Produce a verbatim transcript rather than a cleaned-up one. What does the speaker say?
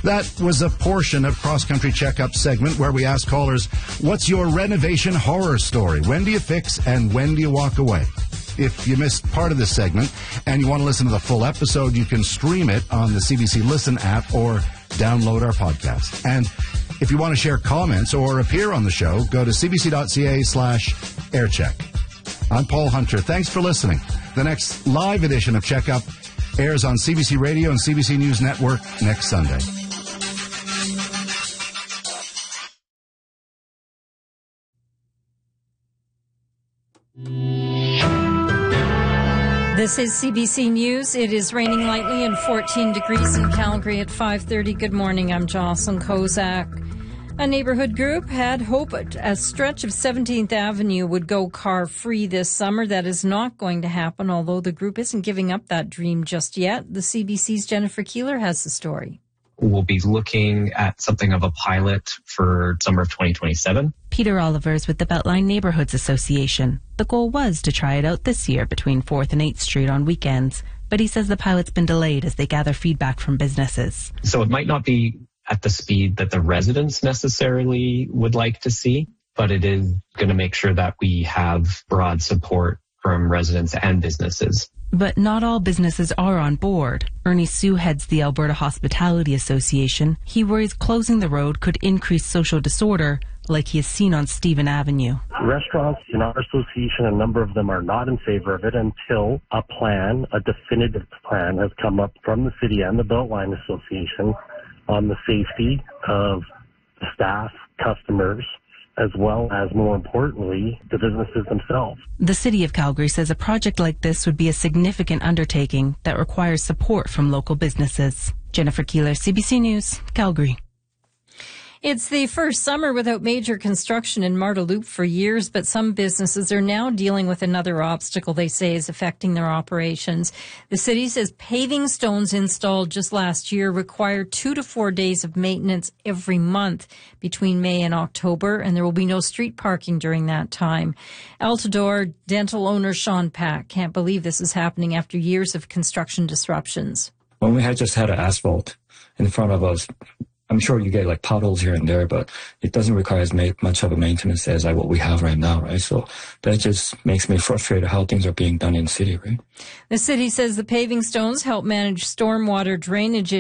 That was a portion of Cross Country Checkup segment where we ask callers, what's your renovation horror story? When do you fix and when do you walk away? If you missed part of this segment and you want to listen to the full episode, you can stream it on the C B C Listen app or download our podcast. And if you want to share comments or appear on the show, go to cbc.ca slash aircheck. I'm Paul Hunter. Thanks for listening. The next live edition of Checkup airs on C B C Radio and C B C News Network next Sunday. This is C B C News. It is raining lightly and fourteen degrees in Calgary at five thirty. Good morning. I'm Jocelyn Kozak. A neighborhood group had hoped a stretch of seventeenth Avenue would go car-free this summer. That is not going to happen, although the group isn't giving up that dream just yet. The C B C's Jennifer Keeler has the story. We'll be looking at something of a pilot for summer of twenty twenty-seven. Peter Olivers with the Beltline Neighborhoods Association. The goal was to try it out this year between fourth and eighth Street on weekends, but he says the pilot's been delayed as they gather feedback from businesses. So it might not be at the speed that the residents necessarily would like to see, but it is going to make sure that we have broad support from residents and businesses. But not all businesses are on board. Ernie Sue heads the Alberta Hospitality Association. He worries closing the road could increase social disorder like he has seen on Stephen Avenue. Restaurants in our association, a number of them are not in favor of it until a plan, a definitive plan has come up from the city and the Beltline Association on the safety of staff, customers, as well as, more importantly, the businesses themselves. The City of Calgary says a project like this would be a significant undertaking that requires support from local businesses. Jennifer Keeler, C B C News, Calgary. It's the first summer without major construction in Marda Loop for years, but some businesses are now dealing with another obstacle they say is affecting their operations. The city says paving stones installed just last year require two to four days of maintenance every month between May and October, and there will be no street parking during that time. Altador dental owner Sean Pack can't believe this is happening after years of construction disruptions. When we had just had an asphalt in front of us, I'm sure you get like puddles here and there, but it doesn't require as much of a maintenance as like what we have right now, right? So that just makes me frustrated how things are being done in the city, right? The city says the paving stones help manage stormwater drainage